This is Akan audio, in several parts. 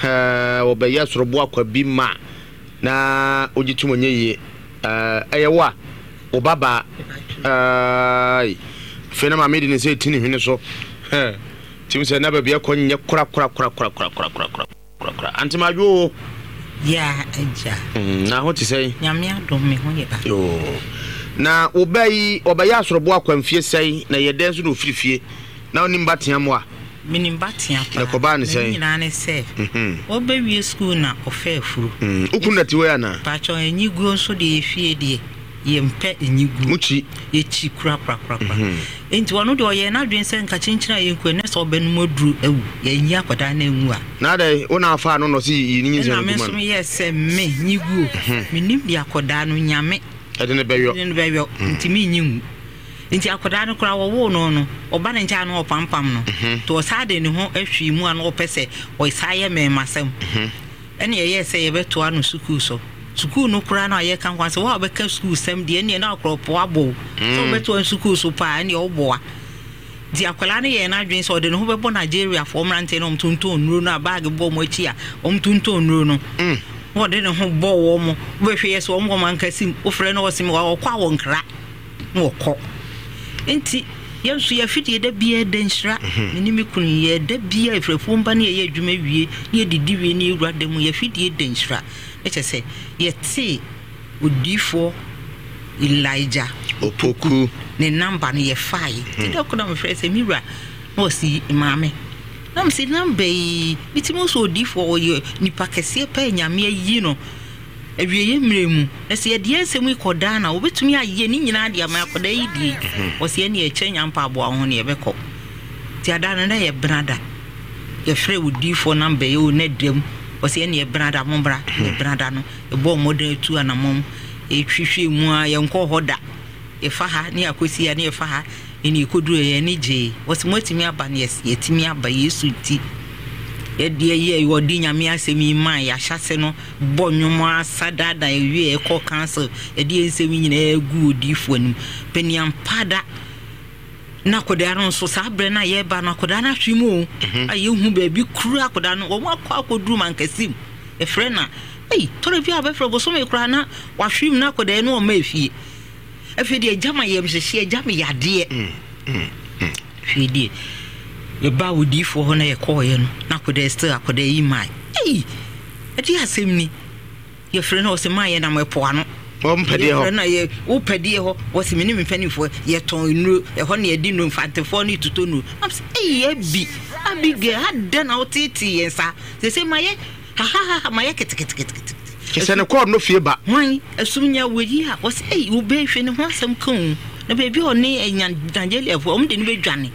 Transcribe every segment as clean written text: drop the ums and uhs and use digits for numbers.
obeya sorobo akwa bi ma na ogitum onye ye eyewa obaba fena ma medi ne se tini hwene so tim se na ba bia konye kura antimajo ya eja na ho ti sei nyame adom me ho ye ba yo na obeya sorobo akwa mfie sei na yeden so no ofirifie na onim bateam wa minim bateam pa na ko ba ne sei nyina ne se obewie school na ofafuru ukunati we ana pacho enyigu nso de efie de yempe enyigu muchi yechi kura enti wono de oye na dwen se nka chinchira yenku ne so obenum oduru ewu yenyi akoda na enwu a na dai una afa no no si yinyi nze na me so yes me nyigu minim de akoda no nyame edene beyo enti mi nyimu enti akoda no kura wo no oba ne ncha no opampam no to osade ne ho ahwi mu an opese oisaye me masem ene ye se ye beto anu sukuu so sukuu no kura na ye kan kwanse wa obeka sukuu sem de ene na akropo abo so beto sukuu so pa ene oboa di akwala ne ye na adwen so de no ho bebo Nigeria for mrante no mtunto onuro na bag bo mo achi a omtunto onuro no wo de ne ho bo wo mo wo hwe ye so wo man kasim wo frɛ no wosim wo kwa wo nkra wo kɔ enti yensu ya fiti da biye denshra ni mi kun ye da biye frefo mba ne ye adwuma wie ne didi wie ne ewura dem ya fiti denshra e chese ye ti odifo Elijah opoku ne number ne ye fai ti da ko na me frese mi wura no si maame na me si number yi mitimo so odifo ye nipa kese pa nyame yi no ewieye mremu na se de ensemu ikoda na obetumi aye ni nyina de ama akoda yi die o se ne eche nyampa abo ho ne yebekọ ti adana na ye brada ye frɛ odifo number ye o ne dem o se ne ye brada mombra ye brada no e bo modern tu anamom e twihwe mu a ye nkɔ hoda e fa ha ne akosi ya ne e fa ha eni koduru ye ne je o se motimi aba ne ye timi aba Yesu ti yedi ye yodi nyame asemi man ya hyase no bonwomo asada da ewie e ko cancel yedi ensemi nyina egu odifo anim peniam pada na koda no so sabre na ye ba na koda na hwimu aye hu ba bi kru akoda no wo akwa akoduru man kasim e frɛ na tore bi abefro bo so me kra na wa hwim na koda no o ma efie afidi ejama ye mhyehyɛ ejama yade fidi ye ba odifo ho na ye koye no na koda still akoda yi mai eti asemni ye frɛ na o se mai na mo po ano o mpede ho na ye o pede ho o se meni mpanifo ye ton nuro e ho na ye di no mfantefo ni tutonu am se abi abige hadda na o titi yensa se maye ha maye ketekete kese ne ko no fie ba hwan asumnya wodi ha o se wo be hwe ne ho asem kan na be bi o ne enya Nigeria fo o mde ne be dwane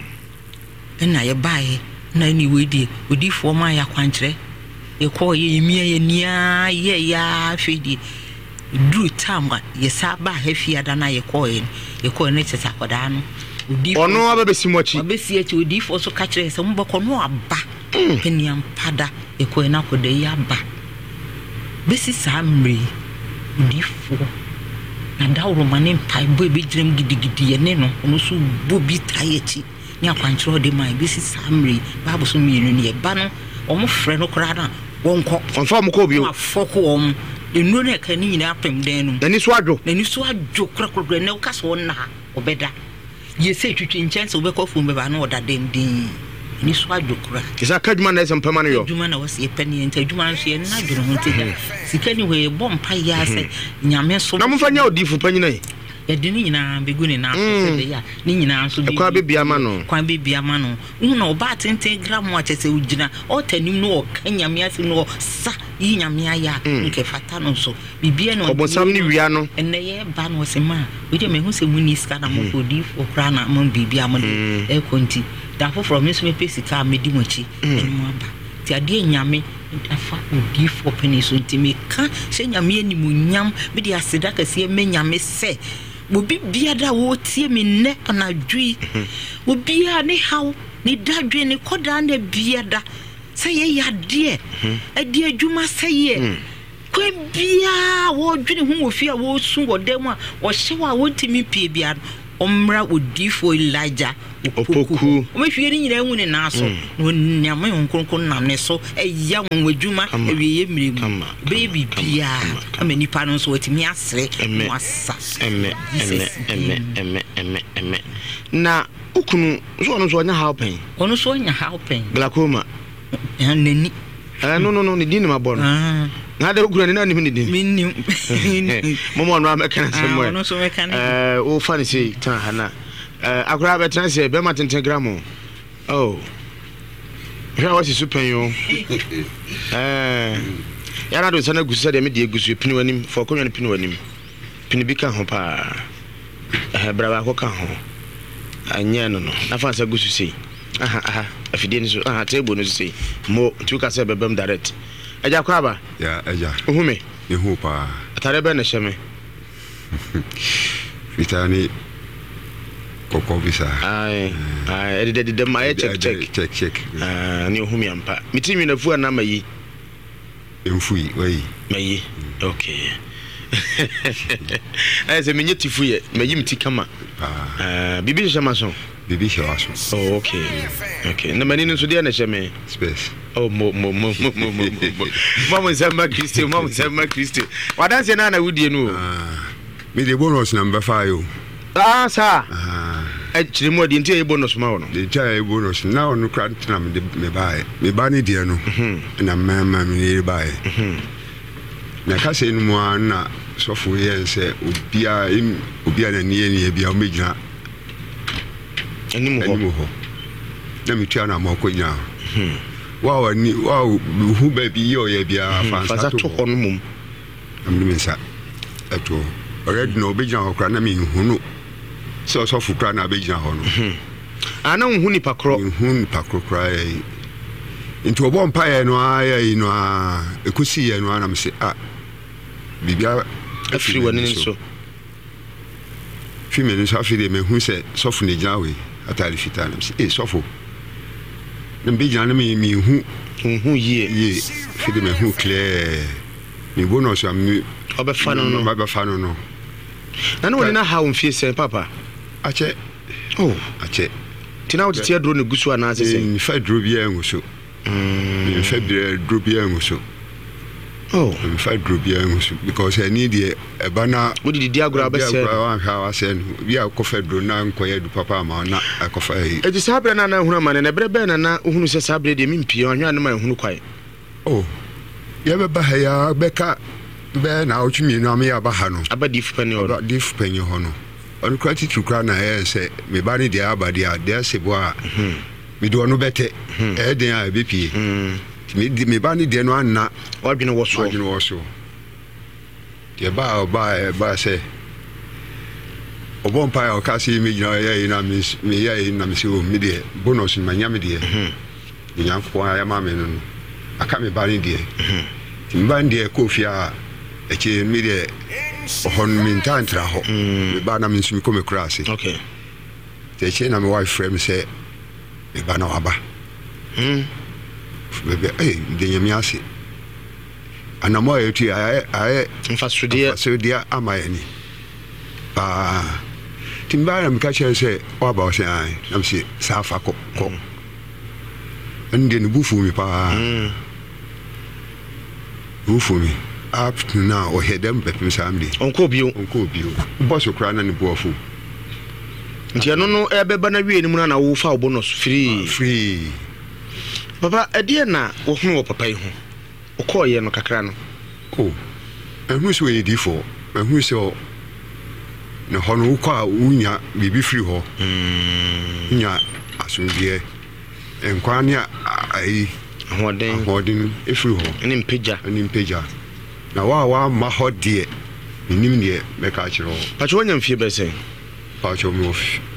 na ye bae na ni wedi odifo ma ya kwankyere ye ko ye mia ye nia ye ya hwedi dru tamba ye saba hefia da na ye ko ne tete akoda no odifo ono ababesimochi abesiachi odifo so ka kire se mboko no aba peniam pada ye ko na akoda ya ba besi samri odifo na dawro mane pai bo be jirem gidigidi ye ne no ono so bobi tayechi ni akwankyero de mai besi samri babu so mienu ne ba no omo frɛ no kora na wonko onfa mo ko bio afoko om enu ne ka ni nyina apem den no nani so adwo kura ne ka so na obeda ye se twitwi nkyɛnse obekɔ fom beba na oda den ni so adwo kura kisa kadwuma na esem pema no yo adwuma na wasi epani enta adwuma no so ye na dworo ho tega sikani we bɔ mpa ya se nyame so na mfanya odifo panyina yi yedini nyina beguni na afese ya ni nyina so bi kwa bibia ma no una oba tenten gram wa chese ugina o tanim no o kanyame ase no sa yi nyame aya nke fata no so bibia no obosam ni wia no enne ye ba no se ma we de me hu se muni ska na mo kodi okra na mo bibia mo e konti da for me so me pesika me di mochi enu aba ti ade nyame afa odifo peniso ntimi ka se nyame animunyam me de aseda kase me nyame se obi biada wo tie me ne anadwi obi a ne haw ne dadwe ne koda na biada se ye yade ade adwuma se ye ko bia wo dwene hu ofia wo su wodam a wo hyewa wo ntimi pie bia omra odifo Elijah opoku o me hwie ni nyina hu ne na so no nyame honkronkron nam ne so eya wonwadwuma ewiye miregu baby bia amani pa no so watimi asre wasa na ukunu so ono so anya helping ono so anya helping glaucoma nani no ni dini mabono na de ukunu na ni dini minni momo no amekana semwe ono so mekana o fani sei tan hana akura betan se be ma 10 gram oh ya wasi super yo ya na do sana gusu de me de gusu pinu wanim fo konwa pinu wanim pinu bi ka ho pa brava ko ka ho anya no na fa sa gusu sei afide ni so table no sei mo tu ka se bebem direct aja kwa ba ya aja uhume ehu pa atare be na sheme fitani koko bisa ai de ma check ni ohumi ampa mitimi na fu na mayi emfui wai mayi okay ese menye tifu ye mayi mti kama bibi shema so bibi shawaso oh okay na mani nso dia na sheme space oh mo sema Christo wadanse na wudie nu me de bonus number 5 sa chirimo di ntie bonus ma wono de jai bonus na onu krant na me ba ni die no na mama me ni bae na ka se nu mo na sofo ye se obia na nie ni bia o mejina animu ho na mi tia na mo ko nya wow ni wow hu ba bi yo ye bia fa to ho no mum amni me sa eto already no obejina ho kra na me hunu so fukra na abejina ho no ana hu ni pakro kra into obo mpa no ayi no ekusi ye no na me se bibia afiri wani nso fi me nso afiri me hu se sofu ne jawe atali fitana me se sofu na bejina na me hu ye fi de me hu clear me bonus am obefa no na no woni na ha umfie se papa ache tina wote dro ne gusu ana asese in fa dro bia nguso in fa dro bia nguso in fa dro bia nguso because I need the bana wodi di agora be se wan ha wa se no bia ko fa dro na nkoye du papa ma na akofa yi e di sabre na hunu ma ne brebe na hunu se sabre de mimpie onhwa ne ma hunu kwai ya be ba ya be ka be na ochumi no am ya ba ha no abadif penny ho no on kwati tukra na say me ba ni dia abade a dia sebo a me do no bete den a be pie me ba ni dia no anna odwene wo so dia ba say obon pa ya o ka si me gina ya ina me ya ina me si o me dia bonus ma nya me dia ni nya ko ya ma me no aka me ba ni dia me ba ni dia ko fia eche me dia hon min tantra ho me ba na min sumi ko me krasi okay te che na me wife frame say me ba na waba bebe de nyame ase anamo etu aye mfasudia amayani timba na me ka che say wa ba o say ai na me say safa ko ende ne bufu mi pa bufu mi up to now or head them better samedi onko bio boss okra na ne boafu ntia no ebeba na wie ni mu na wo fa bonus free papa edie na wo hu wo papa yi ho okoye no kakra no ehunu so ye difo ehunu so ne hono kwa unya bibi free ho nya asundie enkwani ai hoden free ho ni mpeja na wa ma hodie nim ne me ka kiro pacho wonya mfie be sen pacho mo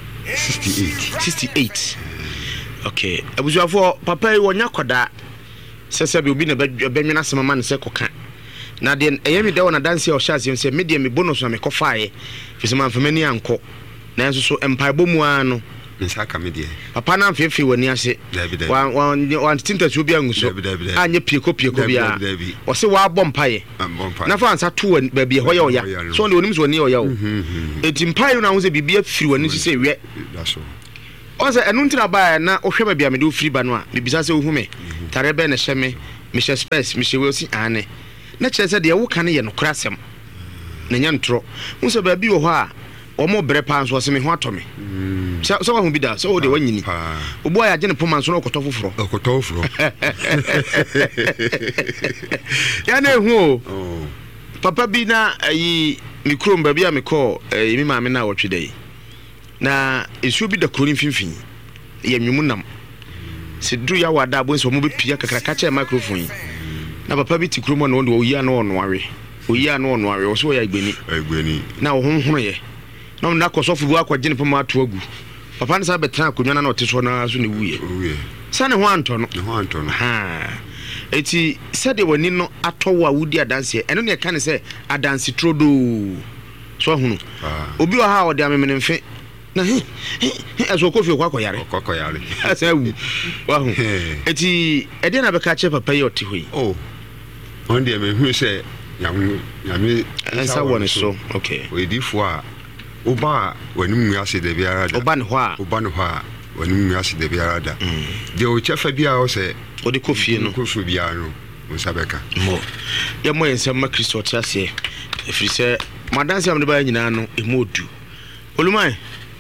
68 okay abuzuafo papa yi wonya koda sese bi obi na benwena semama ne se koka na de eyemi de wona dance o shase se me de me bonus na me kofae fisema mfamani anko na enso so empaibo mu ano Insaka media. Papa na mfefe wani ase. Wan tinta so bia nguso. Anye pieko bia. O se wa bom paye. Na fa ansa to ba bia hoye oya. So ne onim so ni oya o. Eti mpaye na ho se bibia firi wani se we. That's all. Oza enu ntira ba na ohwe ba bia me do firi ba no a bibisa se ohu me. Tare be na hye me. Me hye space me hye we si ane. Na kire se de wo ka ne ye no krasem. Na nya ntro. Wo se ba bi wo ho a omo brɛ pa nso se me ho atome so wa hu bi da so de wanyini obo ya gene poma nso no okotofoforo ya na hu papa bi na ayi mikrom ba bi a mekɔ mi maame na wotwe dai na esu bi da kronin finfin ya nwumu nam se du ya wada abo nso mo be pia kakra ka che microphone na papa bi ti kromo na wo de oyi ana ono awe wo so ya igbeni na wo honhoro ye no na kosofu bu akwaje ne poma ato agu papa ne sa betra akonwa na oteso na so ne wuye sane ho anto no ha eti sede wani no atowo a wudi adanse eno ne ka ne se adanse trodo so hunu obi wa ha ode amemene mfe na aso kofi kwakoyare asa wu wa hu eti ede na beka che papa ye oti hoi on de me hu se nyame ansa woni so okay we di fo a oba wanim yase de biara da oba ne ho a wanim yase de biara da de o chefa bia o se odi kofie no kofu bia no musabeka mo ye mo yensem ma Kristo tiase efiri se madanse am de ba nyina no emodu olumai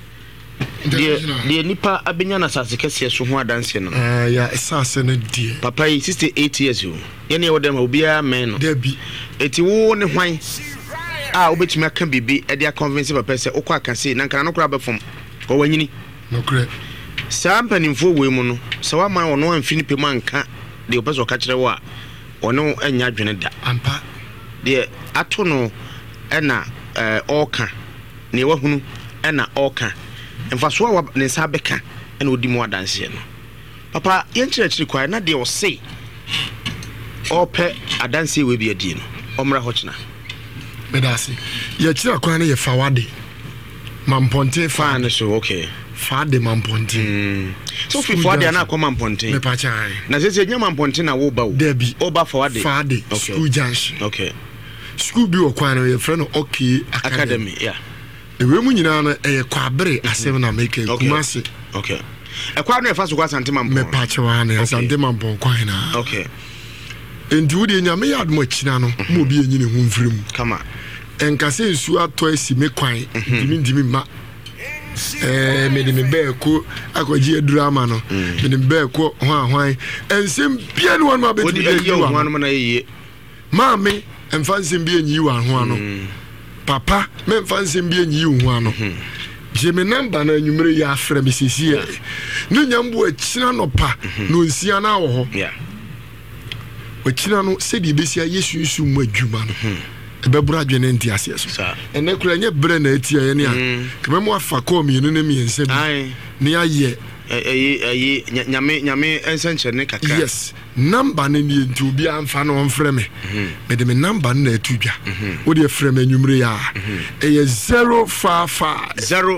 de nipa abenya na sase kese so ho adanse no ya esase no die papa yi 68 years o ye ne wodem obia men no debi eti wo ne hwan obetumi aka bibi e dia convince papa se okwa aka se na nkana no kura befom ko wanyini no kure sa mpanimfo we mu no se wa man wono amfini pemu anka de opeso ka kire wo a wono anya adwene da ampa de ato no na oka ne wahunu na oka mfaso wa ne sa beka na odi mu adanse no papa yen kire kwa na de o se ope adanse we bi adi no omra hochina medasi ya kira kwa na ye fawade mamponte fan so okay fade mamponte so fi fawade na kwa mamponte me pa chai na sese nya mamponte na wo ba wo debi oba fawade fade school junction okay school bi o kwa na ye friend okay academy yeah ewe mu nyina na e kwa bere asem na make kumase okay e kwa na e fa so kwa sante mampon me pa chwa na sante mampon kwa na okay enti wo de nyame yad mo china no mo bi enyine hu mfrem kama enkase nsu ato asi me kwan dimi ma me de me be ko akoji edurama no me de be ko hwan ensem bia ne won ma betu de yi wa hwan na yeye maame emfansem bia nyi wa hwan no papa me emfansem bia nyi hwan no je me namba na anwumre ya afre me sisi no nyambo akina no pa no nsia na wo ho yeah wakina no se di besia yesu su mu adwuma no ebebura adwene nti ase so ene kura nye bre na etia ye ne a kememo afa ko mi no na mi ense bi ne aye nyame ensenche ne kakra yes number ne ni nti obi amfa no onfre me me de me number na atudwa wo de frɛ me anwumre ya eye 055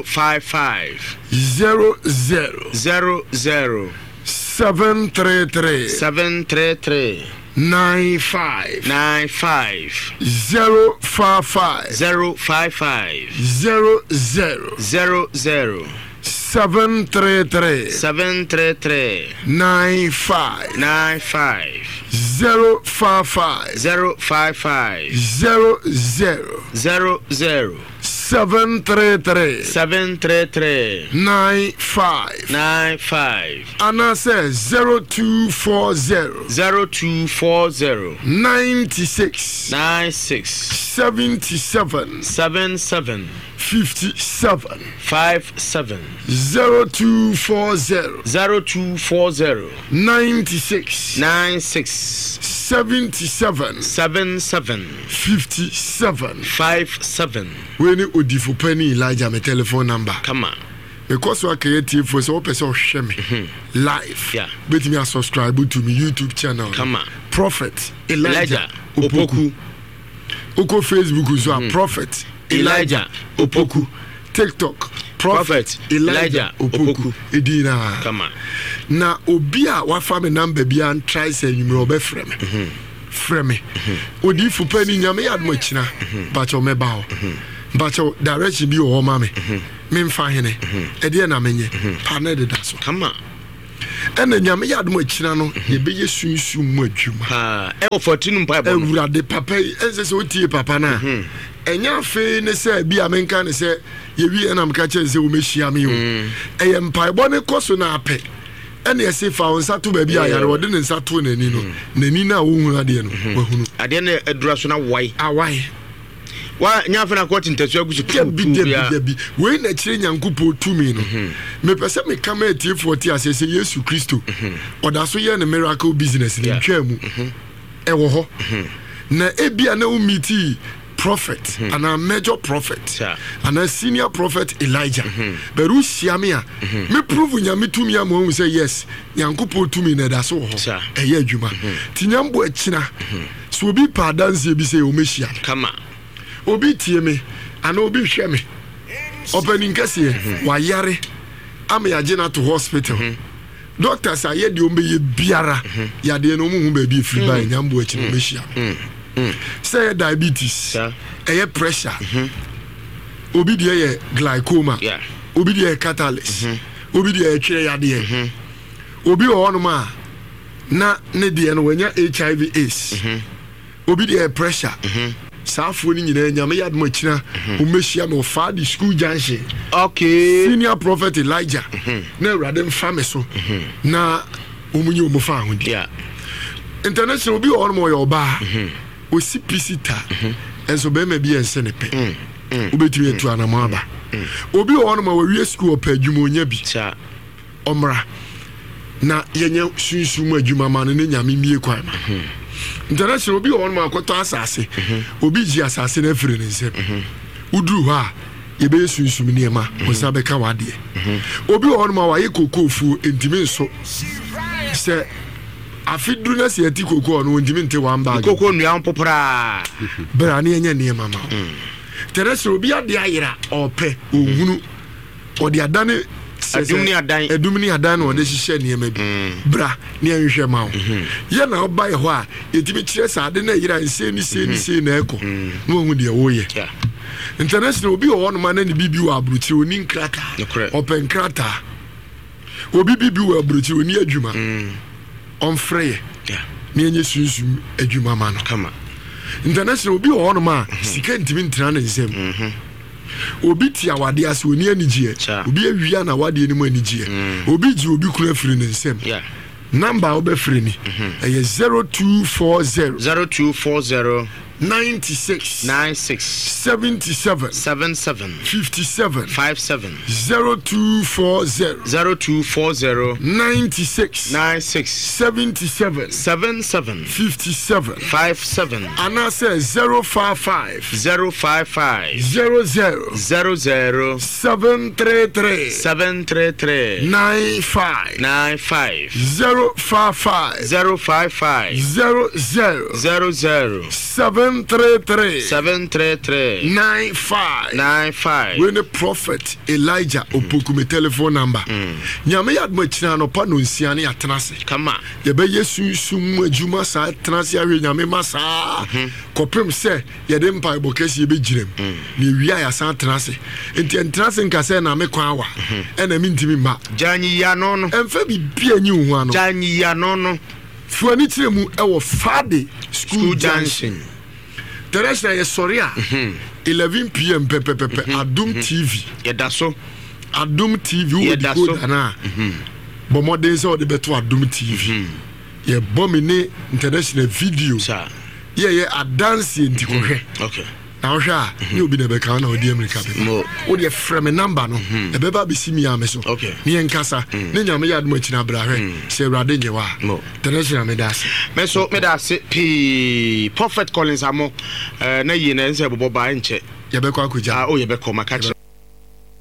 733 95 055 00 733 95 055 00 733 95 Anna says 0240 96 77 57 0240 96 77 57 when odifo penny Elijah my telephone number come on because we creative for so person share me live yeah bet me subscribe to me YouTube channel come on Prophet Elijah Opoku Oko Facebook so Prophet Elijah Opoku TikTok Prophet Elijah Opoku edina Come on. na obi a wafa me number bia an try say nyumro be frɛ me frɛ me odi fu pani nyame yad mo kina ba cho me ba ho ba cho direction bi o ma me me mfa hene e de na menye pa na de da so Come on. ɛna nyame yad mo kina no ye be yesunsu mu adwuma Ha, e wo 14 mpa ebo. awurade papa ense se otie papa na enya afi ne se bi amenka ne se ye wi enam ka che se wo mehia me o eye mpaebo ne koso na apɛ ɛna ɛse fa onsa to ba bi ayare wode ne nsa to nani no nani na wo hu ade no wahunu Ade na edura so na wai. awai Wa nya fa na kwoti ntasu agusu bi we na kire nyankopo tumi no me pese me kama etie40 asese Yesu Kristo oda so ye ne miracle business ne ntwa mu ɛwɔ hɔ na ebia na umiti prophet and a major prophet and a senior prophet Elijah but who siamia me prove nyame tumi am who say yes nyankopo tumi na da so ho ɛyɛ adwuma tinyambo akina so obi pa dance bi say o mehia Come on. obi tie me ana obi hwɛ me opening kase wa yare am ya gina to hospital doctors are yedi ombe ye biara ya de no mu hu ba bi free by nyambo akina mehia say diabetes air pressure obi de ye glaucoma obi de catalyst obi de twere yade obi o no ma na ne de no wanya HIV AIDS obi de pressure saafo ni nyina nyame yad mo kina o mehia me o fa di school junction Okay. senior prophet Elijah na awurade mfa me so na omunye o mo fa ho di international obi o no mo yo ba o si pisita enso be ma bi ense ne pe obetumi etu anama aba obi o no ma we school pa adwuma onya bi omra na yenye sunsun adwuma ma no ne nyame mie kwan ma international obi o no ma akoto asase obi ji asase na afire ne nsem uduru ha ye be sunsun ne ma o sa be ka wade obi o no ma wa ye kokofu entimi nso se afidru na se ati koko no ndimi nte wan bag Koko nua popra. bra ne nya ne mama terese obi ade ayira ope ohunu odi adane adumni adan no de hihye ne ma bi bra ne anhwehwe ma wo ye na oba ye ho a yetimi kire sa ade na yira nse ni na eko no ohun de wo ye international obi o no ma na ni bibi wa abruchi oni nkrata open nkrata obi bibi wa abruchi oni adwuma on frey me enye sunsun adwuma ma no Come on. international obi o no ma sika ntimi ntra na nsem obi ti awade ase oni anigye obi awia na awade ni mu anigye obi ji obi kura firi ne nsem number obefiri ni 0240 96 77 57 0240 96 77 57 ana say 055 00 733 95 055 00 733 95 when the prophet Elijah Opoku me telephone number nyame yad mo kina no pa no nsia ne atenase Kama ye be yesu sum adwuma sa atenase awe nyame masa kopem se ye de mpa ibokesi ye be girem ne wia ya sa atenase enti atenase nka se na me kwa awa e na mi ntimi ma janyi ya no no emfa bi bia nyi hu ano janyi ya no no fuani tiremu e wo Fade school junction Teresa ye soria 11 p.m. pepe Adum TV yedaso Adum TV wo di go na bomode se o de beto Adum TV ye bomine international video ye a dance ntiko hwe okay na wo hwa ni obi na be ka na odi America be wo de frame number no e be ba be simi ameso ni enkasa ne nyame ya adum akina bra hwe se urade nyewa international medase meso medase Prophet Collins amo na yi na nse bobo ba nche ye be kwa kuja o ye be ko maka che